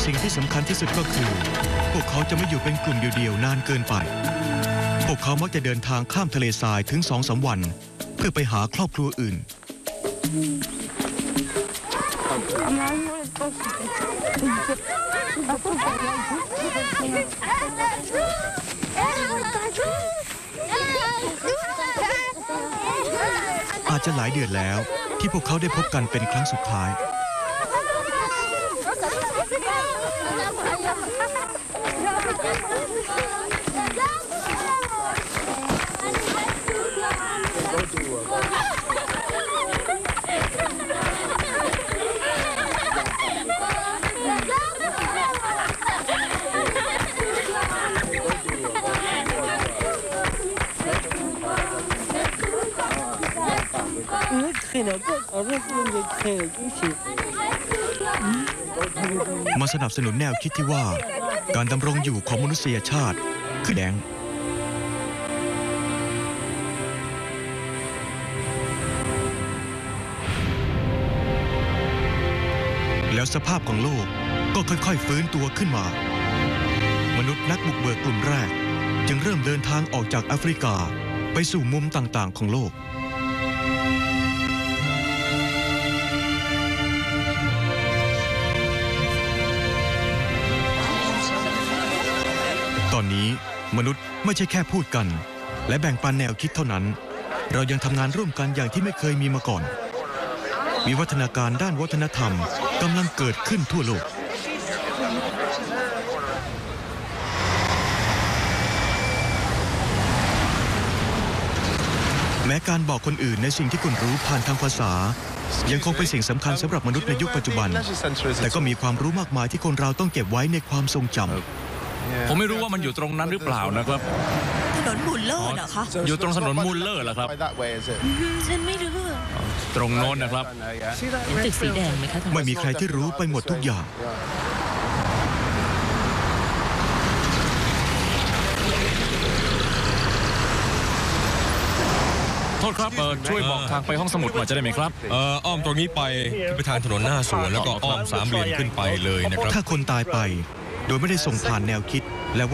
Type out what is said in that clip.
สิ่งที่สำคัญที่สุดก็คือพวกเขาจะไม่อยู่เป็นกลุ่มเดียวๆนานเกินไปพวกเขามักจะเดินทางข้ามทะเลทรายถึง 2-3 วันเพื่อไปหาครอบครัวอื่นอาจจะหลายเดือนแล้วที่พวกเขาได้พบกันเป็นครั้งสุดท้ายมาสนับสนุนแนวคิดที่ว่าการดำรงอยู่ของมนุษยชาติคือแดงแล้วสภาพของโลกก็ค่อยๆฟื้นตัวขึ้นมามนุษย์นักบุกเบิกกลุ่มแรกจึงเริ่มเดินทางออกจากแอฟริกาไปสู่มุมต่างๆของโลกตอนนี้มนุษย์ไม่ใช่แค่พูดกันและแบ่งปันแนวคิดเท่านั้นเรายังทำงานร่วมกันอย่างที่ไม่เคยมีมาก่อนวิวัฒนาการด้านวัฒนธรรมกำลังเกิดขึ้นทั่วโลกแม้การบอกคนอื่นในสิ่งที่คุณรู้ผ่านทางภาษายังคงเป็นสิ่งสำคัญสำหรับมนุษย์ในยุคปัจจุบันแต่ก็มีความรู้มากมายที่คนเราต้องเก็บไว้ในความทรงจำผมไม่รู้ว่ามันอยู่ตรงนั้นหรือเปล่านะครับถนนมูลเลอร์เหรอคะอยู่ตรงถนนมูลเลอร์เหรอครับฉันไม่รู้ตรงโน้นนะครับตึกสีแดงไหมคะไม่มีใครที่รู้ไปหมดทุกอย่างโทษครับช่วยบอกทางไปห้องสมุดหน่อยจะได้ไหมครับอ้อมตรงนี้ไปทางถนนหน้าสวนแล้วก็อ้อม3 เหลี่ยมขึ้นไปเลยนะครับถ้าคนตายไปโดยไม่ได้ส่งผ่านแนวคิดและ